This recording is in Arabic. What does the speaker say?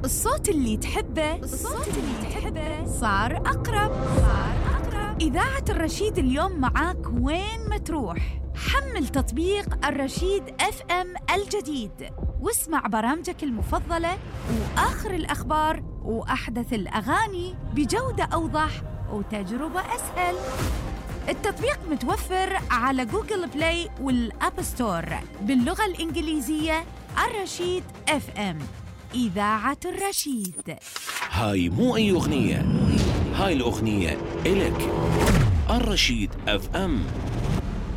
الصوت اللي تحبه صار أقرب. إذاعة الرشيد اليوم معاك وين ما تروح. حمل تطبيق الرشيد FM الجديد واسمع برامجك المفضلة وآخر الأخبار وأحدث الأغاني بجودة أوضح وتجربة أسهل. التطبيق متوفر على جوجل بلاي والأب ستور باللغة الإنجليزية. الرشيد FM، إذاعة الرشيد. هاي مو أي أغنية، هاي الأغنية إلك. الرشيد FM.